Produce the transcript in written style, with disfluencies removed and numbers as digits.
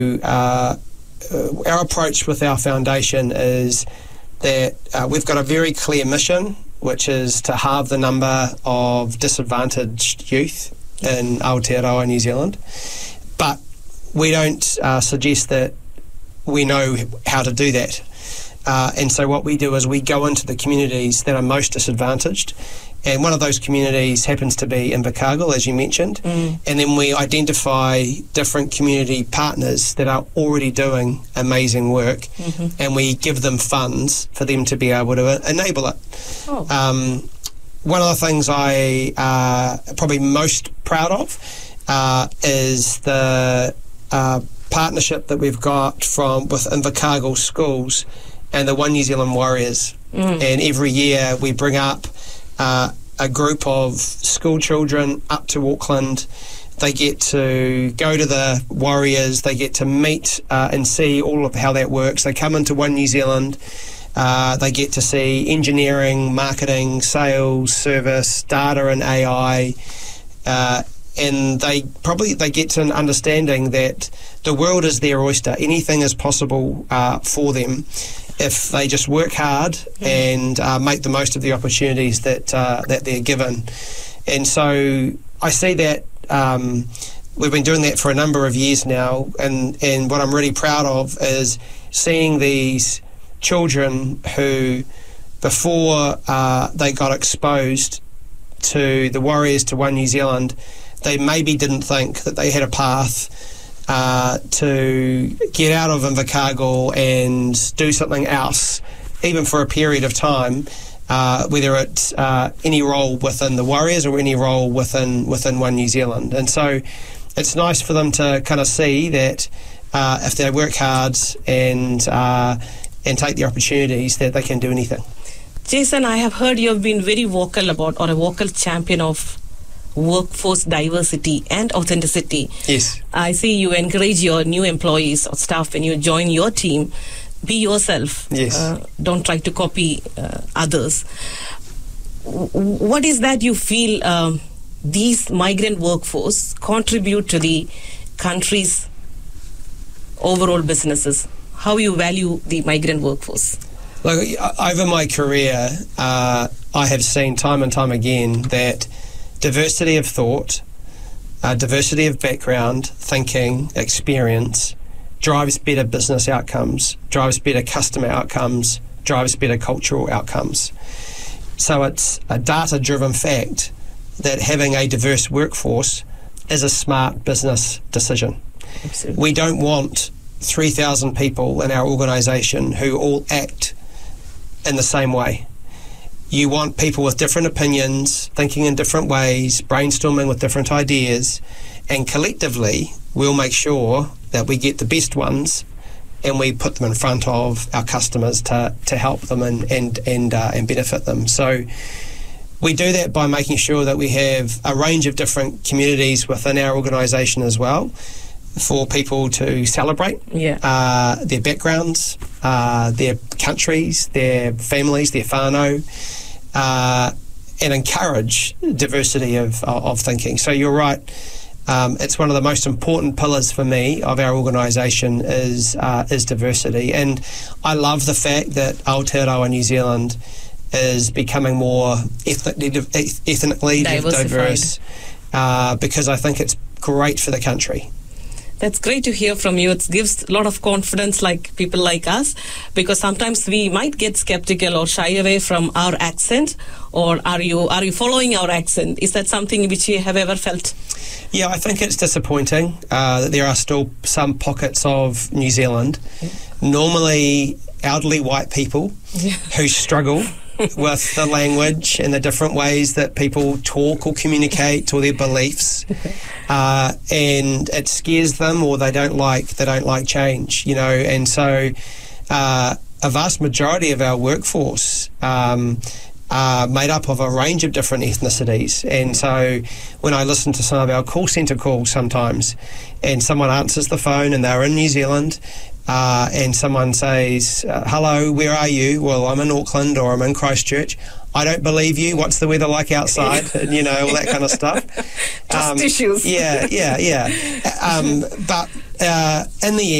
our approach with our foundation is that we've got a very clear mission, which is to halve the number of disadvantaged youth in Aotearoa, New Zealand. But we don't suggest that we know how to do that. And so what we do is we go into the communities that are most disadvantaged, and one of those communities happens to be Invercargill, as you mentioned, and then we identify different community partners that are already doing amazing work, and we give them funds for them to be able to enable it. One of the things I probably most proud of is the partnership that we've got with Invercargill Schools and the One New Zealand Warriors. And every year we bring up a group of school children up to Auckland. They get to go to the Warriors, they get to meet and see all of how that works. They come into One New Zealand, they get to see engineering, marketing, sales, service, data and AI, and they get to an understanding that the world is their oyster. Anything is possible for them if they just work hard and make the most of the opportunities that they're given. And so I see that we've been doing that for a number of years now, and what I'm really proud of is seeing these children who, before they got exposed to the Warriors, to One New Zealand, they maybe didn't think that they had a path to get out of Invercargill and do something else, even for a period of time, whether it's any role within the Warriors or any role within One New Zealand. And so it's nice for them to kind of see that if they work hard and take the opportunities, that they can do anything. Jason, I have heard you have been very vocal about, or a vocal champion of, workforce diversity and authenticity. Yes. I see you encourage your new employees or staff when you join your team. Be yourself. Yes. Don't try to copy others. What is that you feel these migrant workforce contribute to the country's overall businesses? How you value the migrant workforce? Look, over my career, I have seen time and time again that diversity of thought, diversity of background, thinking, experience, drives better business outcomes, drives better customer outcomes, drives better cultural outcomes. So it's a data-driven fact that having a diverse workforce is a smart business decision. Absolutely. We don't want 3,000 people in our organisation who all act in the same way. You want people with different opinions, thinking in different ways, brainstorming with different ideas, and collectively we'll make sure that we get the best ones and we put them in front of our customers to help them and benefit them. So we do that by making sure that we have a range of different communities within our organisation as well, for people to celebrate their backgrounds, their countries, their families, their whānau, and encourage diversity of thinking. So you're right, it's one of the most important pillars for me of our organisation is diversity. And I love the fact that Aotearoa New Zealand is becoming more ethnically diverse, because I think it's great for the country. That's great to hear from you. It gives a lot of confidence, like people like us, because sometimes we might get skeptical or shy away from our accent. Or are you following our accent? Is that something which you have ever felt? Yeah, I think it's disappointing that there are still some pockets of New Zealand, normally elderly white people who struggle with the language and the different ways that people talk or communicate or their beliefs, and it scares them, or they don't like change, you know. And so a vast majority of our workforce are made up of a range of different ethnicities. And so when I listen to some of our call centre calls sometimes, and someone answers the phone and they're in New Zealand, and someone says, hello, where are you? Well, I'm in Auckland or I'm in Christchurch. I don't believe you. What's the weather like outside? And, you know, all that kind of stuff. Trust issues. Yeah. But in the